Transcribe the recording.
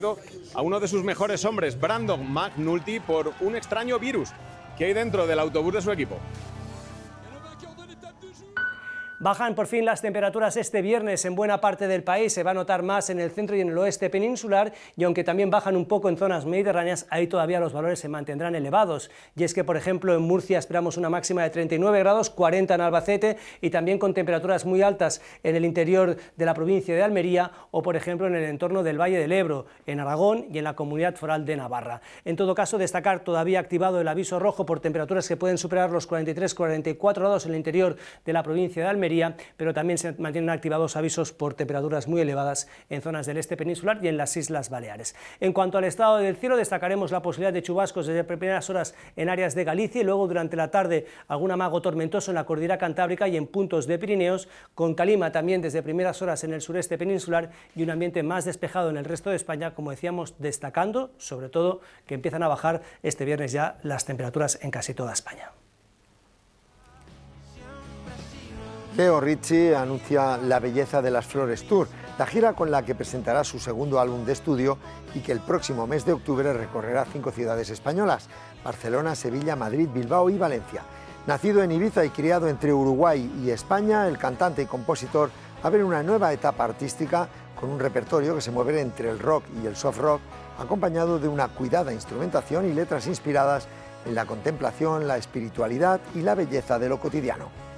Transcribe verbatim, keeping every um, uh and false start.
a uno de sus mejores hombres, Brandon McNulty, por un extraño virus que hay dentro del autobús de su equipo. Bajan por fin las temperaturas este viernes en buena parte del país, se va a notar más en el centro y en el oeste peninsular, y aunque también bajan un poco en zonas mediterráneas, ahí todavía los valores se mantendrán elevados. Y es que, por ejemplo, en Murcia esperamos una máxima de treinta y nueve grados, cuarenta en Albacete, y también con temperaturas muy altas en el interior de la provincia de Almería, o por ejemplo en el entorno del Valle del Ebro, en Aragón y en la Comunidad Foral de Navarra. En todo caso, destacar todavía activado el aviso rojo por temperaturas que pueden superar los cuarenta y tres a cuarenta y cuatro grados en el interior de la provincia de Almería, pero también se mantienen activados avisos por temperaturas muy elevadas en zonas del este peninsular y en las Islas Baleares. En cuanto al estado del cielo, destacaremos la posibilidad de chubascos desde primeras horas en áreas de Galicia y luego durante la tarde algún amago tormentoso en la cordillera Cantábrica y en puntos de Pirineos, con calima también desde primeras horas en el sureste peninsular y un ambiente más despejado en el resto de España, como decíamos, destacando sobre todo que empiezan a bajar este viernes ya las temperaturas en casi toda España. Leo Richie anuncia La Belleza de las Flores Tour, la gira con la que presentará su segundo álbum de estudio y que el próximo mes de octubre recorrerá cinco ciudades españolas: Barcelona, Sevilla, Madrid, Bilbao y Valencia. Nacido en Ibiza y criado entre Uruguay y España, el cantante y compositor abre una nueva etapa artística con un repertorio que se mueve entre el rock y el soft rock, acompañado de una cuidada instrumentación y letras inspiradas en la contemplación, la espiritualidad y la belleza de lo cotidiano.